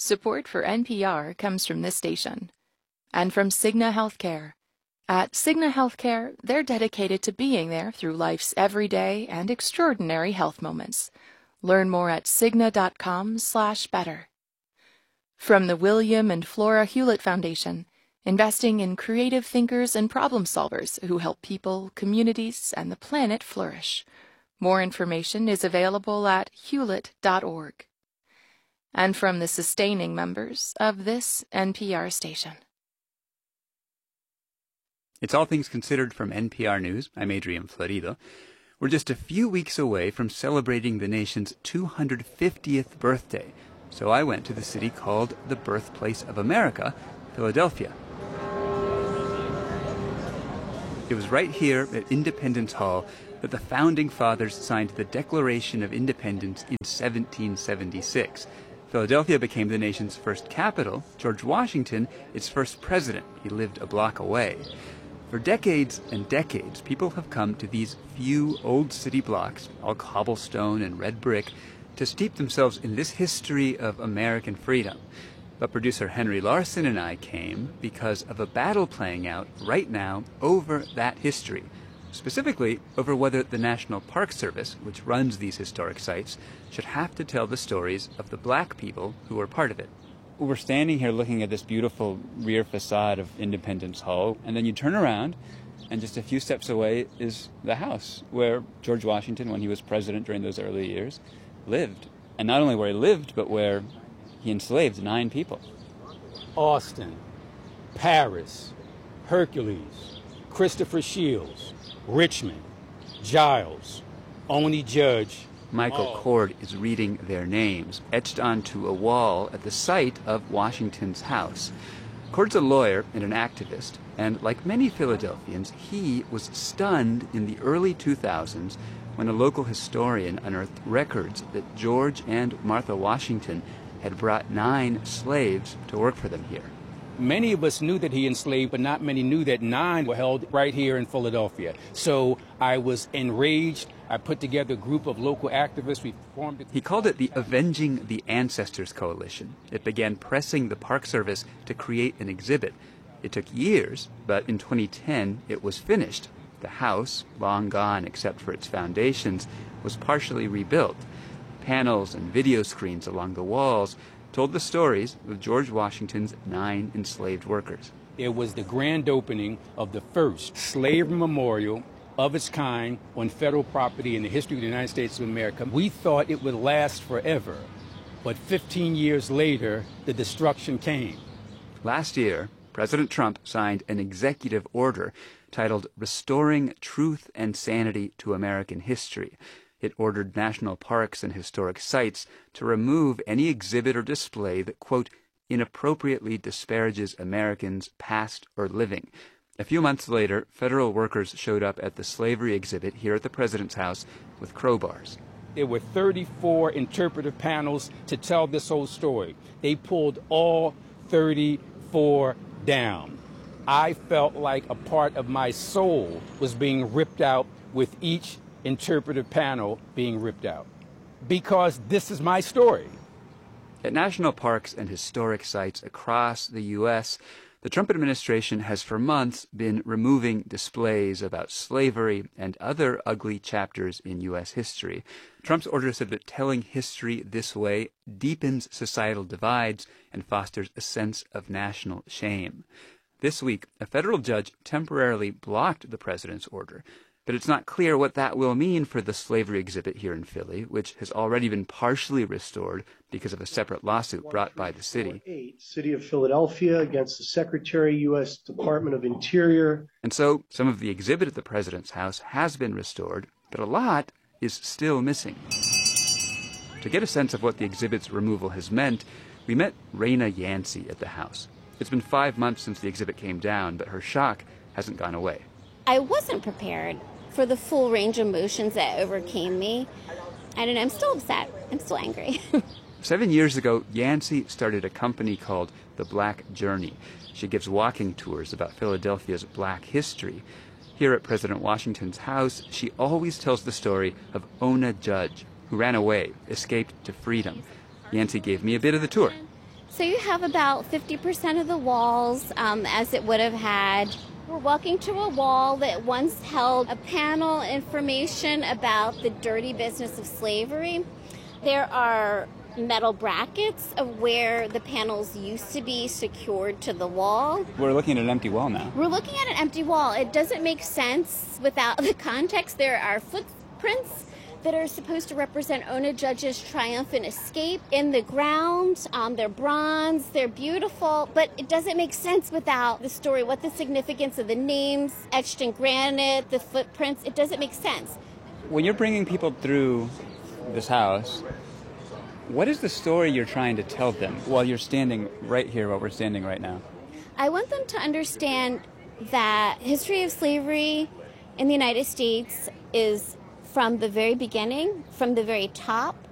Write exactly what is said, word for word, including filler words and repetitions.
Support for N P R comes from this station and from Cigna Healthcare. At Cigna Healthcare, they're dedicated to being there through life's everyday and extraordinary health moments. Learn more at cigna dot com slash better. From the William and Flora Hewlett Foundation, investing in creative thinkers and problem solvers who help people, communities, and the planet flourish. More information is available at hewlett dot org. And from the sustaining members of this N P R station. It's All Things Considered from N P R News. I'm Adrian Florido. We're just a few weeks away from celebrating the nation's two hundred fiftieth birthday, so I went to the city called the birthplace of America, Philadelphia. It was right here at Independence Hall that the Founding Fathers signed the Declaration of Independence in seventeen seventy-six. Philadelphia became the nation's first capital. George Washington, its first president. He lived a block away. For decades and decades, people have come to these few old city blocks, all cobblestone and red brick, to steep themselves in this history of American freedom. But producer Henry Larson and I came because of a battle playing out right now over that history, specifically over whether the National Park Service, which runs these historic sites, should have to tell the stories of the black people who were part of it. We're standing here looking at this beautiful rear facade of Independence Hall, and then you turn around, and just a few steps away is the house where George Washington, when he was president during those early years, lived. And not only where he lived, but where he enslaved nine people. Austin, Paris, Hercules, Christopher Shields, Richmond, Giles, Oney Judge. Michael Cord is reading their names, etched onto a wall at the site of Washington's house. Cord's a lawyer and an activist, and like many Philadelphians, he was stunned in the early two thousands when a local historian unearthed records that George and Martha Washington had brought nine slaves to work for them here. Many of us knew that he enslaved, but not many knew that nine were held right here in Philadelphia. So I was enraged. I put together a group of local activists. We formed it. He called it the Avenging the Ancestors Coalition. It began pressing the Park Service to create an exhibit. It took years, but in twenty ten it was finished. The house, long gone except for its foundations, was partially rebuilt. Panels and video screens along the walls told the stories of George Washington's nine enslaved workers. It was the grand opening of the first slave memorial of its kind on federal property in the history of the United States of America. We thought it would last forever, but fifteen years later, the destruction came. Last year, President Trump signed an executive order titled Restoring Truth and Sanity to American History. It ordered national parks and historic sites to remove any exhibit or display that, quote, inappropriately disparages Americans, past or living. A few months later, federal workers showed up at the slavery exhibit here at the president's house with crowbars. There were thirty-four interpretive panels to tell this whole story. They pulled all thirty-four down. I felt like a part of my soul was being ripped out with each interpretive panel being ripped out, because this is my story. At national parks and historic sites across the U S, the Trump administration has for months been removing displays about slavery and other ugly chapters in U S history. Trump's order said that telling history this way deepens societal divides and fosters a sense of national shame. This week, a federal judge temporarily blocked the president's order. But it's not clear what that will mean for the slavery exhibit here in Philly, which has already been partially restored because of a separate lawsuit brought by the city. City of Philadelphia against the Secretary, U S Department of Interior. And so some of the exhibit at the president's house has been restored, but a lot is still missing. To get a sense of what the exhibit's removal has meant, we met Raina Yancey at the house. It's been five months since the exhibit came down, but her shock hasn't gone away. I wasn't prepared for the full range of emotions that overcame me. I don't know, I'm still upset. I'm still angry. Seven years ago, Yancey started a company called The Black Journey. She gives walking tours about Philadelphia's black history. Here at President Washington's house, she always tells the story of Ona Judge, who ran away, escaped to freedom. Yancey gave me a bit of the tour. So you have about fifty percent of the walls um, as it would have had. We're walking to a wall that once held a panel information about the dirty business of slavery. There are metal brackets of where the panels used to be secured to the wall. We're looking at an empty wall now. We're looking at an empty wall. It doesn't make sense without the context. There are footprints that are supposed to represent Onejudge's triumphant escape in the ground. Um, they're bronze, they're beautiful, but it doesn't make sense without the story, what the significance of the names etched in granite, the footprints, it doesn't make sense. When you're bringing people through this house, what is the story you're trying to tell them while you're standing right here, while we're standing right now? I want them to understand that history of slavery in the United States is from the very beginning, from the very top,